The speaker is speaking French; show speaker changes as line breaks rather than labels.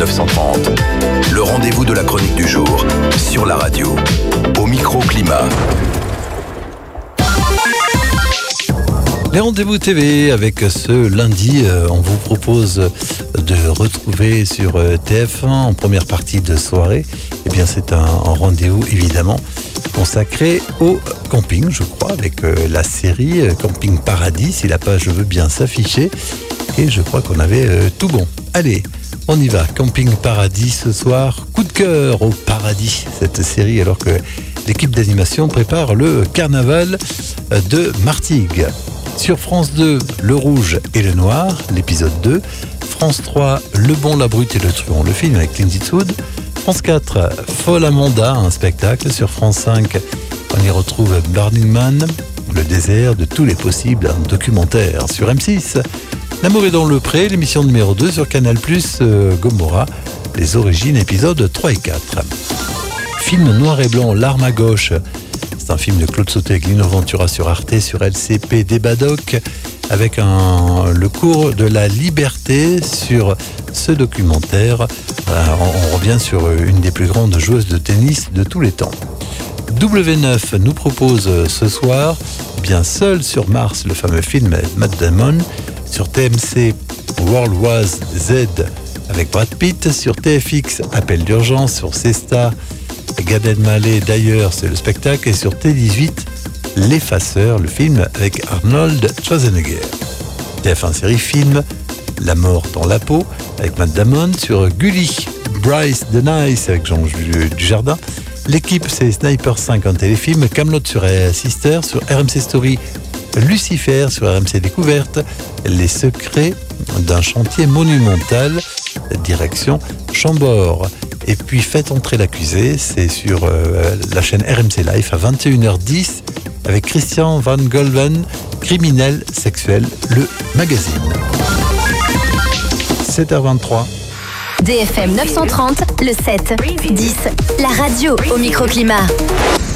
930. Le rendez-vous de la chronique du jour sur la radio. Au microclimat.
Les rendez-vous TV avec ce lundi, on vous propose de retrouver sur TF1 en première partie de soirée. Eh bien, c'est un rendez-vous évidemment consacré au camping, je crois, avec la série Camping Paradis, si la page veut bien s'afficher. Et je crois qu'on avait tout bon. Allez, on y va. Camping Paradis ce soir. Coup de cœur au paradis, cette série, alors que l'équipe d'animation prépare le carnaval de Martigues. Sur France 2, Le Rouge et le Noir, l'épisode 2. France 3, Le Bon, la Brute et le Truand, le film avec Clint Eastwood. France 4, Folle Amanda, un spectacle. Sur France 5, on y retrouve Burning Man, le désert de tous les possibles, un documentaire. Sur M6, L'amour est dans le pré, l'émission numéro 2. Sur Canal+, Gomorrah, les origines, épisodes 3 et 4. Film noir et blanc, L'arme à gauche. C'est un film de Claude Sauté avec Lino Ventura sur Arte, sur LCP Débadoc, avec le cours de la liberté. Sur ce documentaire, on revient sur une des plus grandes joueuses de tennis de tous les temps. W9 nous propose ce soir, bien Seul sur Mars, le fameux film Matt Damon. Sur TMC, World War Z avec Brad Pitt. Sur TFX, Appel d'urgence. Sur C-Star, Gad Elmaleh, d'ailleurs, c'est le spectacle. Et sur T18, L'Effaceur, le film avec Arnold Schwarzenegger. TF1 série film, La mort dans la peau avec Matt Damon. Sur Gulli, Bryce the Nice avec Jean Dujardin. L'équipe, c'est Sniper 5 en téléfilm. Kaamelott sur Sister. Sur RMC Story, Lucifer. Sur RMC Découverte, Les secrets d'un chantier monumental, direction Chambord. Et puis Faites entrer l'accusé, c'est sur la chaîne RMC Live à 21h10 avec Christian Van Golven, criminel sexuel, le magazine. 7h23.
DFM 930, le 7, 10, la radio au microclimat.